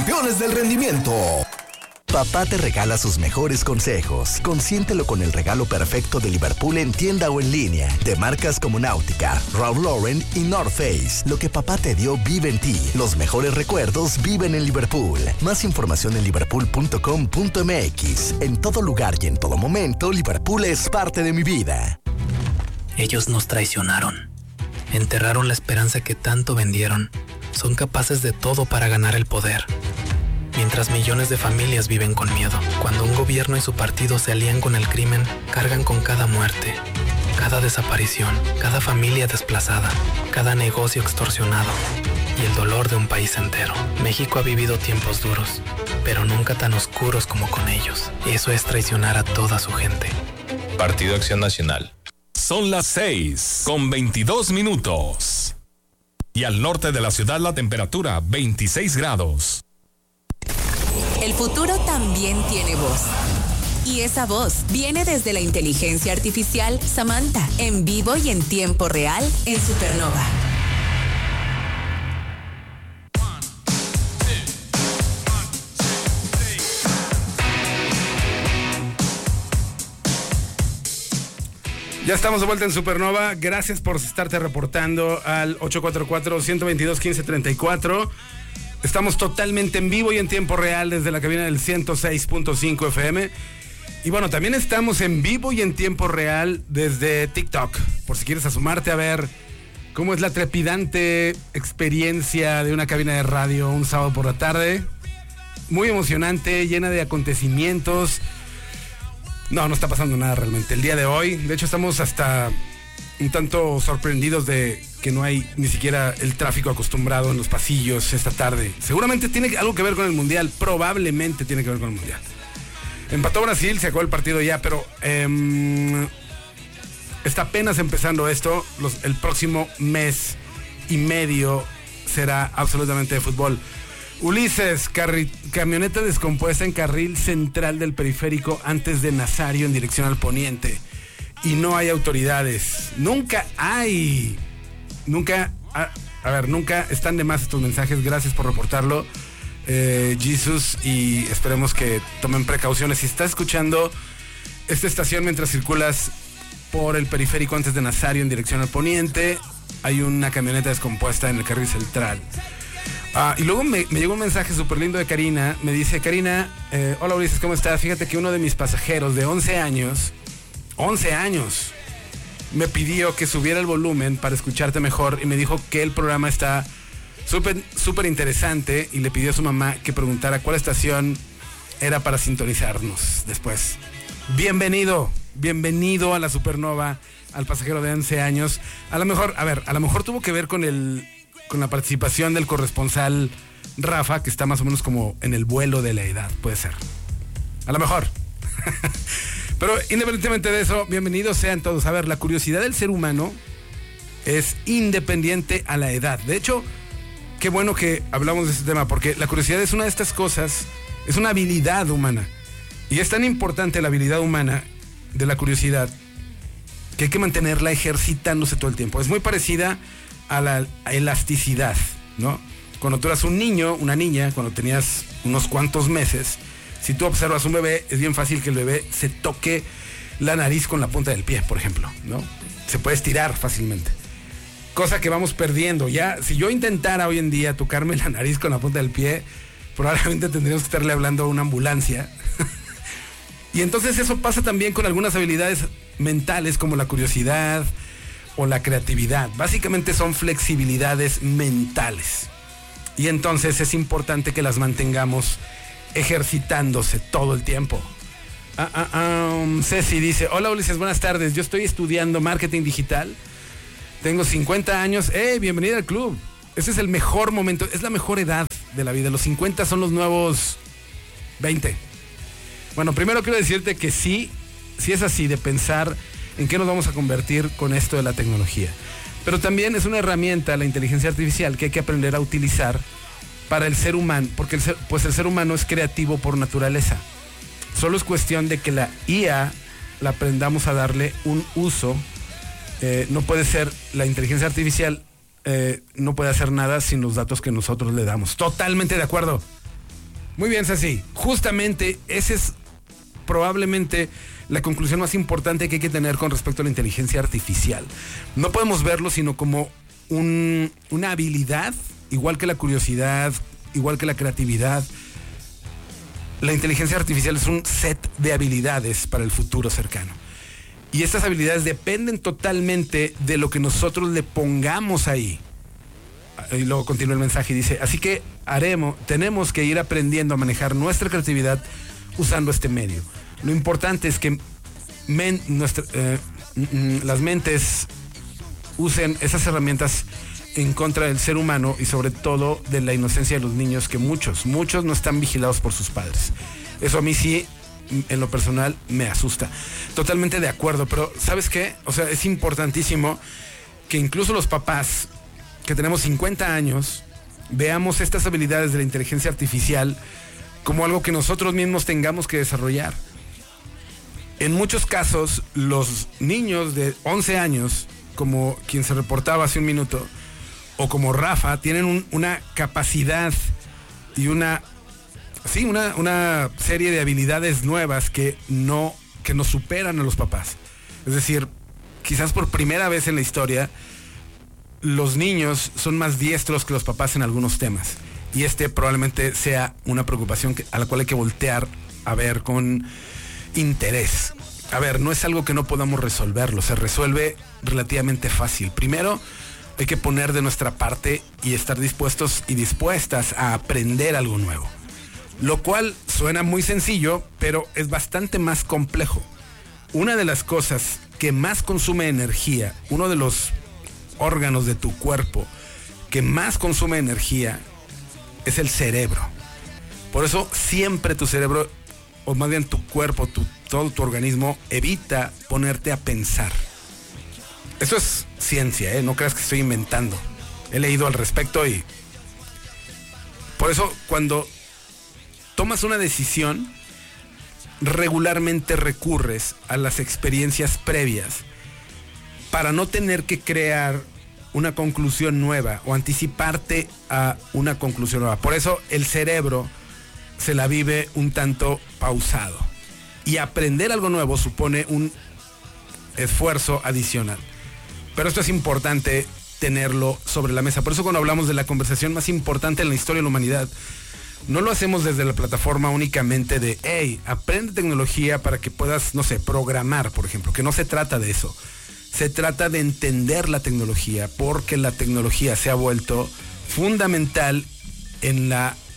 campeones del rendimiento. Papá te regala sus mejores consejos. Consiéntelo con el regalo perfecto de Liverpool en tienda o en línea. De marcas como Náutica, Ralph Lauren y North Face. Lo que papá te dio vive en ti. Los mejores recuerdos viven en Liverpool. Más información en liverpool.com.mx. En todo lugar y en todo momento, Liverpool es parte de mi vida. Ellos nos traicionaron. Enterraron la esperanza que tanto vendieron. Son capaces de todo para ganar el poder. Mientras millones de familias viven con miedo. Cuando un gobierno y su partido se alían con el crimen, cargan con cada muerte, cada desaparición, cada familia desplazada, cada negocio extorsionado y el dolor de un país entero. México ha vivido tiempos duros, pero nunca tan oscuros como con ellos. Eso es traicionar a toda su gente. Partido Acción Nacional. Son las 6:22. Y al norte de la ciudad la temperatura 26 grados. El futuro también tiene voz. Y esa voz viene desde la inteligencia artificial Samantha, en vivo y en tiempo real en Supernova. Ya estamos de vuelta en Supernova. Gracias por estarte reportando al 844-122-1534. Estamos totalmente en vivo y en tiempo real desde la cabina del 106.5 FM. Y bueno, también estamos en vivo y en tiempo real desde TikTok. Por si quieres asomarte a ver cómo es la trepidante experiencia de una cabina de radio un sábado por la tarde. Muy emocionante, llena de acontecimientos. No está pasando nada realmente el día de hoy. De hecho, estamos hasta un tanto sorprendidos de que no hay ni siquiera el tráfico acostumbrado en los pasillos esta tarde. Seguramente tiene algo que ver con el Mundial. Probablemente tiene que ver con el Mundial. Empató Brasil, se acabó el partido ya, pero está apenas empezando esto. El próximo mes y medio será absolutamente de fútbol. Ulises, camioneta descompuesta en carril central del periférico antes de Nazario en dirección al poniente. Y no hay autoridades. Nunca están de más estos mensajes. Gracias por reportarlo, Jesus, y esperemos que tomen precauciones. Si estás escuchando esta estación mientras circulas por el periférico antes de Nazario en dirección al poniente, hay una camioneta descompuesta en el carril central. Y luego me llegó un mensaje súper lindo de Karina. Me dice, Karina, hola Ulises, ¿cómo estás? Fíjate que uno de mis pasajeros de 11 años, me pidió que subiera el volumen para escucharte mejor y me dijo que el programa está súper interesante y le pidió a su mamá que preguntara cuál estación era para sintonizarnos después. Bienvenido a la Supernova, al pasajero de 11 años. A lo mejor tuvo que ver con la participación del corresponsal Rafa, que está más o menos como en el vuelo de la edad, puede ser. A lo mejor. Pero independientemente de eso, bienvenidos sean todos. A ver, la curiosidad del ser humano es independiente a la edad. De hecho, qué bueno que hablamos de este tema, porque la curiosidad es una de estas cosas, es una habilidad humana. Y es tan importante la habilidad humana de la curiosidad que hay que mantenerla ejercitándose todo el tiempo. Es muy parecida a la elasticidad, ¿no? Cuando tú eras un niño, una niña, cuando tenías unos cuantos meses, si tú observas un bebé, es bien fácil que el bebé se toque la nariz con la punta del pie, por ejemplo, ¿no? Se puede estirar fácilmente. Cosa que vamos perdiendo. Ya, si yo intentara hoy en día tocarme la nariz con la punta del pie, probablemente tendríamos que estarle hablando a una ambulancia. Y entonces eso pasa también con algunas habilidades mentales como la curiosidad o la creatividad. Básicamente son flexibilidades mentales. Y entonces es importante que las mantengamos ejercitándose todo el tiempo. Ceci dice, hola Ulises, buenas tardes. Yo estoy estudiando marketing digital. Tengo 50 años. Bienvenida al club. Ese es el mejor momento, es la mejor edad de la vida. Los 50 son los nuevos 20. Bueno, primero quiero decirte que sí es así, de pensar en qué nos vamos a convertir con esto de la tecnología. Pero también es una herramienta, la inteligencia artificial, que hay que aprender a utilizar para el ser humano, porque el ser humano es creativo por naturaleza. Solo es cuestión de que la IA la aprendamos a darle un uso. No puede ser, la inteligencia artificial no puede hacer nada sin los datos que nosotros le damos. Totalmente de acuerdo. Muy bien, Ceci. Justamente ese es probablemente la conclusión más importante que hay que tener con respecto a la inteligencia artificial. No podemos verlo sino como una habilidad, igual que la curiosidad, igual que la creatividad. La inteligencia artificial es un set de habilidades para el futuro cercano. Y estas habilidades dependen totalmente de lo que nosotros le pongamos ahí. Y luego continúa el mensaje y dice, así que tenemos que ir aprendiendo a manejar nuestra creatividad usando este medio. Lo importante es que las mentes usen esas herramientas en contra del ser humano y sobre todo de la inocencia de los niños, que muchos no están vigilados por sus padres. Eso a mí sí, en lo personal, me asusta. Totalmente de acuerdo, pero ¿sabes qué? O sea, es importantísimo que incluso los papás que tenemos 50 años veamos estas habilidades de la inteligencia artificial como algo que nosotros mismos tengamos que desarrollar. En muchos casos, los niños de 11 años, como quien se reportaba hace un minuto, o como Rafa, tienen una capacidad y una serie de habilidades nuevas que nos superan a los papás. Es decir, quizás por primera vez en la historia, los niños son más diestros que los papás en algunos temas. Y probablemente sea una preocupación a la cual hay que voltear a ver con interés. A ver, no es algo que no podamos resolverlo, se resuelve relativamente fácil. Primero, hay que poner de nuestra parte y estar dispuestos y dispuestas a aprender algo nuevo. Lo cual suena muy sencillo, pero es bastante más complejo. Una de las cosas que más consume energía, uno de los órganos de tu cuerpo que más consume energía, es el cerebro. Por eso siempre tu cerebro, o más bien tu cuerpo, todo tu organismo, evita ponerte a pensar. Eso es ciencia, no creas que estoy inventando. He leído al respecto y por eso cuando tomas una decisión, regularmente recurres a las experiencias previas para no tener que crear una conclusión nueva o anticiparte a una conclusión nueva. Por eso el cerebro se la vive un tanto pausado. Y aprender algo nuevo supone un esfuerzo adicional. Pero esto es importante tenerlo sobre la mesa. Por eso cuando hablamos de la conversación más importante en la historia de la humanidad, no lo hacemos desde la plataforma únicamente de, hey, aprende tecnología para que puedas, no sé, programar, por ejemplo, que no se trata de eso. Se trata de entender la tecnología, porque la tecnología se ha vuelto fundamental en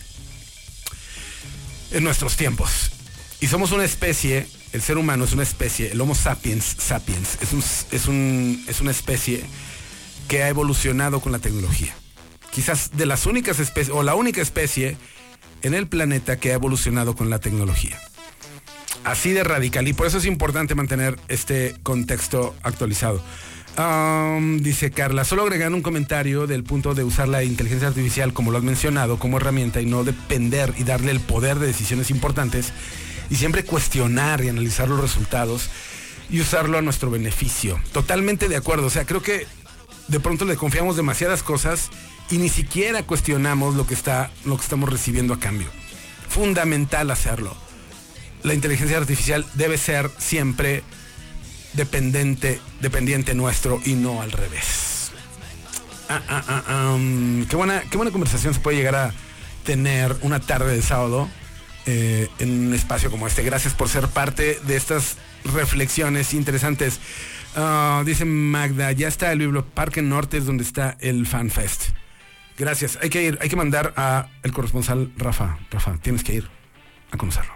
nuestros tiempos. Y somos una especie, el ser humano es una especie, el Homo sapiens es una especie que ha evolucionado con la tecnología. Quizás de las únicas especies, o la única especie en el planeta que ha evolucionado con la tecnología. Así de radical, y por eso es importante mantener este contexto actualizado. Dice Carla, solo agregar un comentario del punto de usar la inteligencia artificial, como lo has mencionado, como herramienta y no depender y darle el poder de decisiones importantes, y siempre cuestionar y analizar los resultados y usarlo a nuestro beneficio. Totalmente de acuerdo. O sea, creo que de pronto le confiamos demasiadas cosas y ni siquiera cuestionamos lo que estamos recibiendo a cambio. Fundamental hacerlo. La inteligencia artificial debe ser siempre dependiente nuestro y no al revés. Qué buena conversación se puede llegar a tener una tarde de sábado en un espacio como este. Gracias por ser parte de estas reflexiones interesantes. Dice Magda, ya está el Biblioparque Norte, es donde está el FanFest. Gracias. Hay que mandar a el corresponsal Rafa. Rafa, tienes que ir a conocerlo.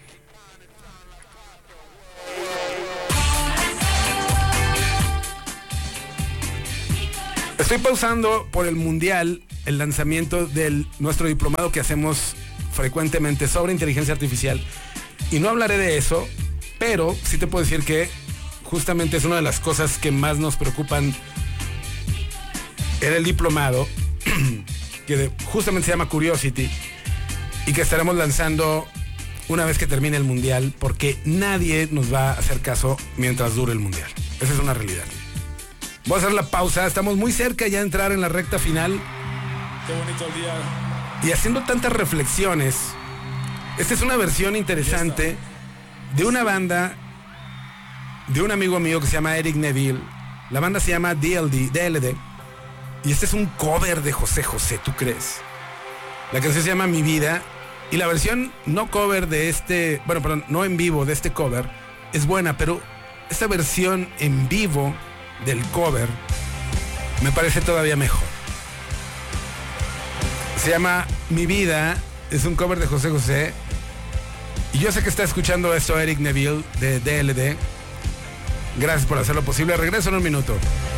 Estoy pausando por el Mundial el lanzamiento de nuestro diplomado que hacemos frecuentemente sobre inteligencia artificial. Y no hablaré de eso, pero sí te puedo decir que justamente es una de las cosas que más nos preocupan en el diplomado, que justamente se llama Curiosity, y que estaremos lanzando una vez que termine el Mundial, porque nadie nos va a hacer caso mientras dure el Mundial. Esa es una realidad. Voy a hacer la pausa, estamos muy cerca ya de entrar en la recta final. Qué bonito el día. Y haciendo tantas reflexiones Esta es una versión interesante de una banda de un amigo mío que se llama Eric Neville. La banda se llama DLD. Y este es un cover de José José, ¿tú crees? La canción se llama Mi Vida. Y la versión no cover de este... Bueno, perdón, no en vivo de este cover es buena, pero esta versión en vivo del cover me parece todavía mejor. Se llama Mi Vida. Es un cover de José José. Y yo sé que está escuchando esto Eric Neville de DLD. Gracias por hacerlo posible. Regreso en un minuto.